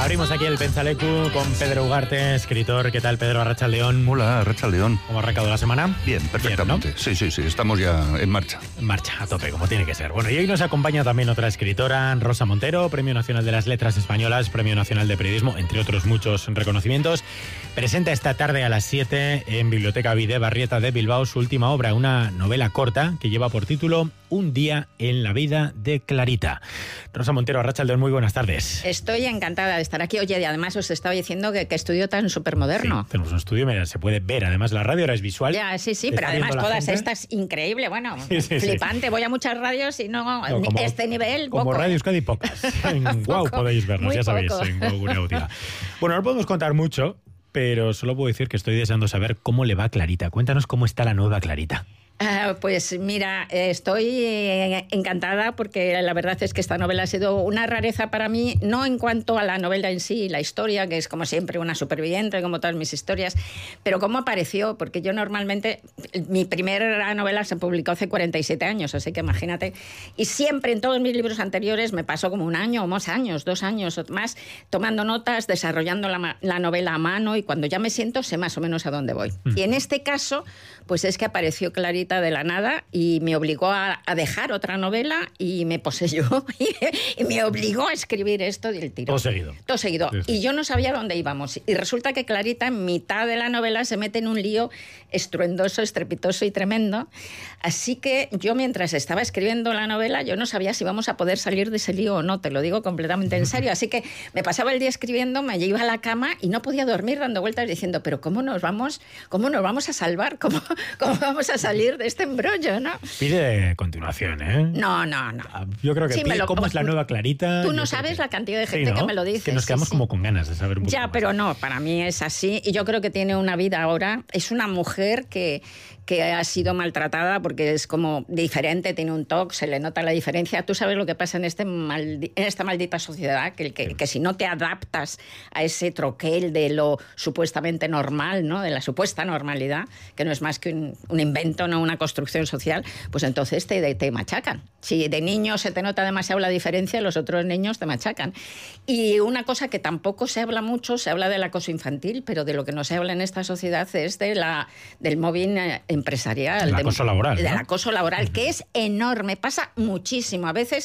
Abrimos aquí el Pentsaleku con Pedro Ugarte, escritor. ¿Qué tal, Pedro? Arratsaldeon. Hola, Arratsaldeon. ¿Cómo ha arrancado la semana? Bien, perfectamente. Bien, ¿no? Sí, estamos ya en marcha. En marcha, a tope, como tiene que ser. Bueno, y hoy nos acompaña también otra escritora, Rosa Montero, Premio Nacional de las Letras Españolas, Premio Nacional de Periodismo, entre otros muchos reconocimientos. Presenta esta tarde a las 7 en Biblioteca Bide Barrieta de Bilbao su última obra, una novela corta que lleva por título Un día en la vida de Clarita. Rosa Montero, arratsaldeon, muy buenas tardes. Estoy encantada de estar aquí. Oye, y además os estaba diciendo que estudio tan súper moderno. Sí, tenemos un estudio, mira, se puede ver. Además, la radio ahora es visual. Ya, sí, pero además todas estas, increíble, bueno, flipante. Sí. Voy a muchas radios y no como, este nivel, como poco. Radio Euskadi, pocas. En Guau podéis vernos, ya sabéis, en Guau Gure. Bueno, no podemos contar mucho, pero solo puedo decir que estoy deseando saber cómo le va a Clarita. Cuéntanos cómo está la nueva Clarita. Pues mira, estoy encantada porque la verdad es que esta novela ha sido una rareza para mí, no en cuanto a la novela en sí, la historia, que es como siempre una superviviente, como todas mis historias, pero cómo apareció, porque yo normalmente, mi primera novela se publicó hace 47 años, así que imagínate, y siempre en todos mis libros anteriores me pasó como un año o más años, 2 años o más, tomando notas, desarrollando la novela a mano, y cuando ya me siento sé más o menos a dónde voy. Y en este caso, pues es que apareció Clarita de la nada y me obligó a dejar otra novela y me poseyó y me obligó a escribir esto del tirón. Todo seguido. Sí. Y yo no sabía dónde íbamos. Y resulta que Clarita en mitad de la novela se mete en un lío estruendoso, estrepitoso y tremendo. Así que yo mientras estaba escribiendo la novela yo no sabía si íbamos a poder salir de ese lío o no, te lo digo completamente en serio. Así que me pasaba el día escribiendo, me iba a la cama y no podía dormir dando vueltas diciendo, pero ¿cómo nos vamos a salvar? ¿Cómo vamos a salir de este embrollo, no? Pide continuación, ¿eh? No. Yo creo que sí, pide cómo es la nueva Clarita. Tú no sabes la cantidad de gente que me lo dice. Que nos quedamos como con ganas de saber un poco más. Pero no, para mí es así. Y yo creo que tiene una vida ahora. Es una mujer que ha sido maltratada porque es como diferente, tiene un TOC, se le nota la diferencia. Tú sabes lo que pasa en esta maldita sociedad, que si no te adaptas a ese troquel de lo supuestamente normal, ¿no? De la supuesta normalidad, que no es más que un invento, no una construcción social, pues entonces te machacan. Si de niño se te nota demasiado la diferencia, los otros niños te machacan. Y una cosa que tampoco se habla mucho, se habla del acoso infantil, pero de lo que no se habla en esta sociedad es del mobbing empresarial. Del acoso laboral. Del acoso laboral, que es enorme, pasa muchísimo. A veces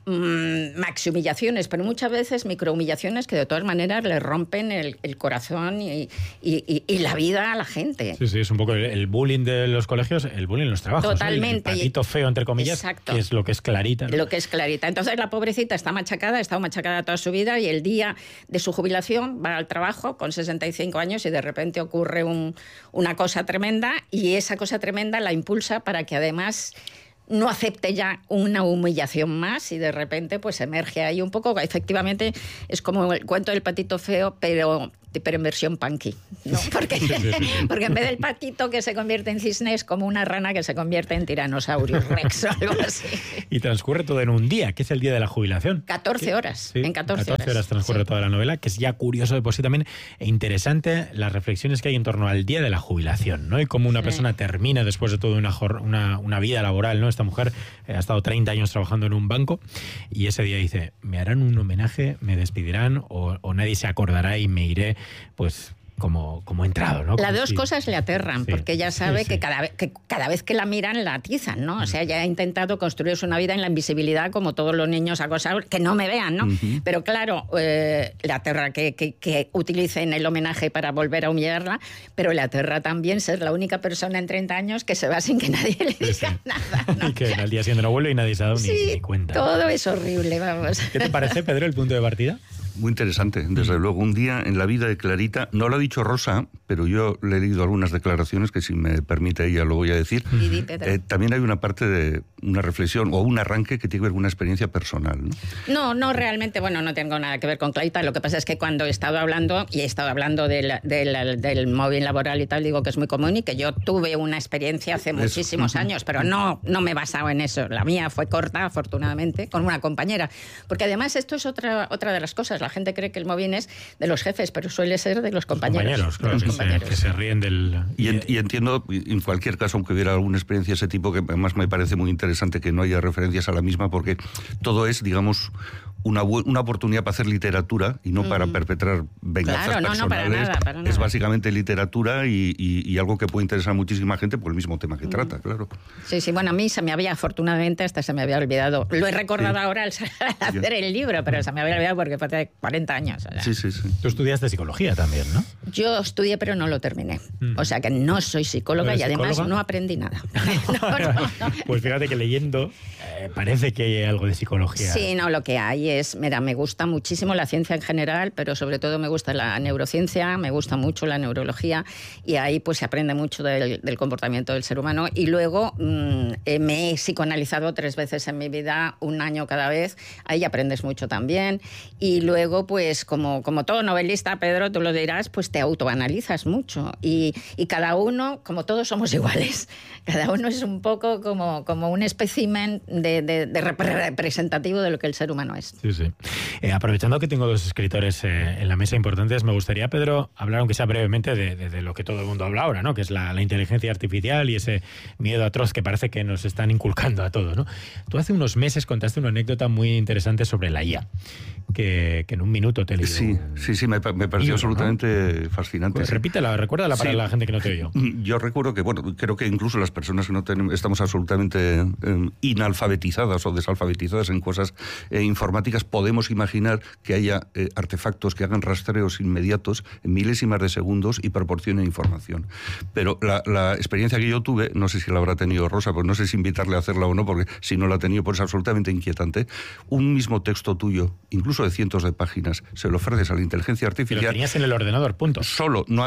maxi humillaciones, pero muchas veces microhumillaciones que de todas maneras le rompen el corazón y la vida a la gente. Sí, es un poco el bullying de los colegios, el bullying en los trabajos. Totalmente. El patito feo, entre comillas, exacto, que es lo que es Clarita, ¿no? Lo que es Clarita. Entonces la pobrecita está machacada, ha estado machacada toda su vida y el día de su jubilación va al trabajo con 65 años y de repente ocurre una cosa tremenda y esa cosa tremenda la impulsa para que además no acepte ya una humillación más y de repente pues emerge ahí un poco, efectivamente es como el cuento del patito feo, pero en versión punky, ¿no? Porque en vez del patito que se convierte en cisne es como una rana que se convierte en Tyrannosaurus Rex o algo así. Y transcurre todo en un día, que es el día de la jubilación. 14 horas, sí, en 14 horas transcurre toda la novela, que es ya curioso de por sí también e interesante las reflexiones que hay en torno al día de la jubilación, ¿no? Y cómo una persona termina después de toda una vida laboral, ¿no? Esta mujer ha estado 30 años trabajando en un banco y ese día dice, me harán un homenaje, me despedirán o nadie se acordará y me iré pues como he entrado, ¿no? Las dos cosas le aterran, porque ella sabe que cada vez que la miran la atizan, ¿no? O sea, ella ha intentado construirse una vida en la invisibilidad como todos los niños acosados, que no me vean, ¿no? Pero claro, le aterra que utilicen el homenaje para volver a humillarla, pero le aterra también ser la única persona en 30 años que se va sin que nadie le diga nada, ¿no? Y que al día siguiente no vuelve y nadie se ha dado ni cuenta. Todo es horrible, vamos. ¿Qué te parece, Pedro, el punto de partida? Muy interesante, desde luego. Un día en la vida de Clarita, no lo ha dicho Rosa, pero yo le he leído algunas declaraciones que si me permite ella lo voy a decir. También hay una parte de una reflexión o un arranque que tiene que ver con una experiencia personal, ¿no? No realmente, bueno, no tengo nada que ver con Clarita. Lo que pasa es que cuando he estado hablando del móvil laboral y tal, digo que es muy común y que yo tuve una experiencia hace muchísimos años, pero no me he basado en eso. La mía fue corta, afortunadamente, con una compañera. Porque además esto es otra de las cosas. La gente cree que el mobbing es de los jefes, pero suele ser de los compañeros. Claro, que se ríen del... Y entiendo, en cualquier caso, aunque hubiera alguna experiencia de ese tipo, que además me parece muy interesante que no haya referencias a la misma, porque todo es, digamos, una oportunidad para hacer literatura y no para perpetrar venganzas personales. Para nada. Es básicamente literatura y algo que puede interesar a muchísima gente por el mismo tema que trata, claro. Sí, bueno, a mí se me había, afortunadamente, hasta se me había olvidado. Lo he recordado ahora al hacer el libro, pero se me había olvidado porque fue hace 40 años. O sea. Sí. Tú estudiaste psicología también, ¿no? Yo estudié, pero no lo terminé. O sea que no soy psicóloga y además no aprendí nada. No. Pues fíjate que leyendo parece que hay algo de psicología. Sí, no, lo que hay es, mira, me gusta muchísimo la ciencia en general, pero sobre todo me gusta la neurociencia, me gusta mucho la neurología y ahí pues se aprende mucho del comportamiento del ser humano. Y luego me he psicoanalizado 3 veces en mi vida, 1 año cada vez, ahí aprendes mucho también. Y luego pues como todo novelista, Pedro, tú lo dirás, pues te autoanalizas mucho y cada uno, como todos somos iguales, cada uno es un poco como un espécimen de representativo de lo que el ser humano es. Sí. Aprovechando que tengo 2 escritores en la mesa importantes, me gustaría, Pedro, hablar, aunque sea brevemente, de lo que todo el mundo habla ahora, ¿no? Que es la inteligencia artificial y ese miedo atroz que parece que nos están inculcando a todos, ¿no? Tú hace unos meses contaste una anécdota muy interesante sobre la IA, que en un minuto te leí. Sí, me pareció absolutamente fascinante. Pues repítela, recuérdala para la gente que no te oyó. Yo recuerdo que, creo que incluso las personas que no estamos absolutamente inalfabetizadas o desalfabetizadas en cosas informáticas, podemos imaginar que haya artefactos que hagan rastreos inmediatos en milésimas de segundos y proporcionen información. Pero la experiencia que yo tuve, no sé si la habrá tenido Rosa, pues no sé si invitarle a hacerla o no, porque si no la ha tenido, pues es absolutamente inquietante. Un mismo texto tuyo, incluso de cientos de páginas, se lo ofreces a la inteligencia artificial. Pero lo tenías en el ordenador, punto. Solo, no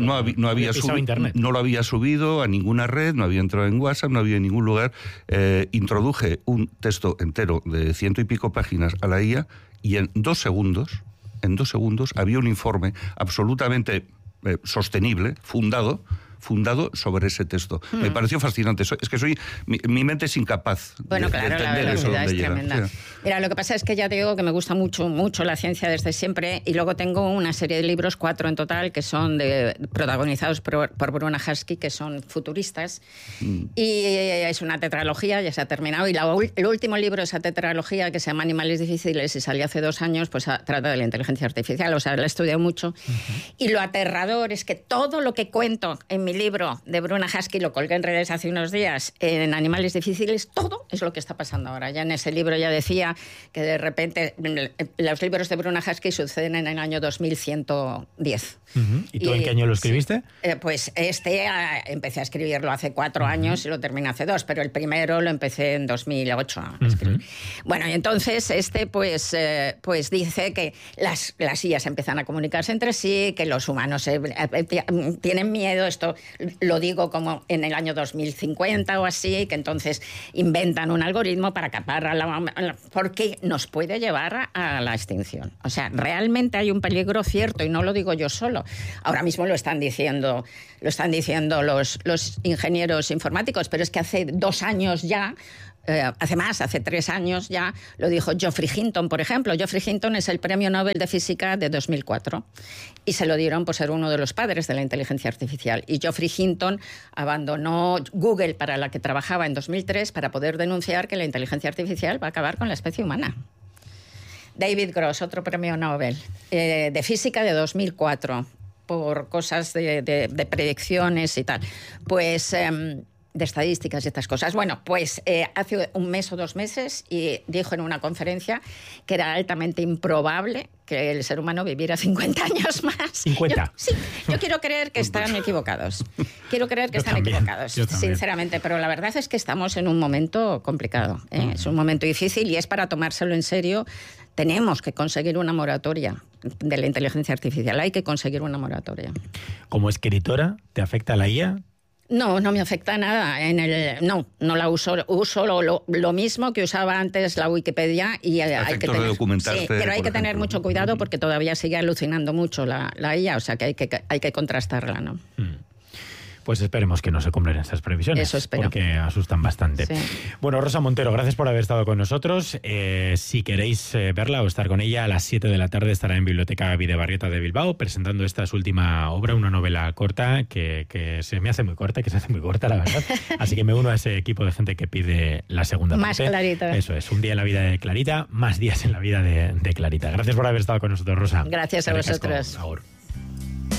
lo había subido a ninguna red, no había entrado en WhatsApp, no había en ningún lugar. Introduje un texto entero de 100 y pico páginas a la IA y en 2 segundos había un informe absolutamente sostenible, fundado sobre ese texto. Me pareció fascinante. Es que mi mente es incapaz de entender eso donde llega. Tremenda. Sí. Mira, lo que pasa es que ya te digo que me gusta mucho la ciencia desde siempre y luego tengo una serie de libros, 4 en total, que son protagonizados por Bruna Husky, que son futuristas. Y es una tetralogía, ya se ha terminado. Y el último libro de esa tetralogía, que se llama Animales difíciles y salió hace 2 años, pues trata de la inteligencia artificial. O sea, la he estudiado mucho. Y lo aterrador es que todo lo que cuento en mi libro de Bruna Husky, lo colgué en redes hace unos días, en Animales difíciles, todo es lo que está pasando ahora. Ya en ese libro ya decía que de repente los libros de Bruna Husky suceden en el año 2110. ¿Y tú en qué año lo escribiste? Pues empecé a escribirlo hace 4 años y lo terminé hace 2, pero el primero lo empecé en 2008 a escribir. Bueno, y entonces pues dice que las IAs empiezan a comunicarse entre sí, que los humanos tienen miedo, esto lo digo como en el año 2050 o así, que entonces inventan un algoritmo para capar porque nos puede llevar a la extinción. O sea, realmente hay un peligro cierto y no lo digo yo solo. Ahora mismo lo están diciendo los ingenieros informáticos, pero es que hace 2 años ya, hace 3 años ya, lo dijo Geoffrey Hinton, por ejemplo. Geoffrey Hinton es el premio Nobel de Física de 2004 y se lo dieron por ser uno de los padres de la inteligencia artificial. Y Geoffrey Hinton abandonó Google, para la que trabajaba, en 2003 para poder denunciar que la inteligencia artificial va a acabar con la especie humana. David Gross, otro premio Nobel de Física de 2004 por cosas de predicciones y tal. Pues de estadísticas y estas cosas. Bueno, pues hace 1 mes o 2 meses y dijo en una conferencia que era altamente improbable que el ser humano viviera 50 años más. ¿50? Yo quiero creer que están equivocados. Quiero creer que están equivocados, sinceramente. Pero la verdad es que estamos en un momento complicado. Es un momento difícil y es para tomárselo en serio. Tenemos que conseguir una moratoria de la inteligencia artificial. Hay que conseguir una moratoria. ¿Como escritora te afecta la IA? No me afecta nada. No la uso lo mismo que usaba antes la Wikipedia y hay que tener, documentarte, pero hay que tener ejemplo. Mucho cuidado porque todavía sigue alucinando mucho la IA, o sea que hay que contrastarla, ¿no? Pues esperemos que no se cumplan esas previsiones. Eso espero. Porque asustan bastante. Sí. Bueno, Rosa Montero, gracias por haber estado con nosotros. Si queréis verla o estar con ella, a las 7 de la tarde estará en Biblioteca Bidebarrieta de Bilbao presentando esta su última obra, una novela corta que se me hace muy corta, la verdad. Así que me uno a ese equipo de gente que pide la segunda parte. Más Clarita. Eso es, un día en la vida de Clarita, más días en la vida de Clarita. Gracias por haber estado con nosotros, Rosa. Gracias a vosotros.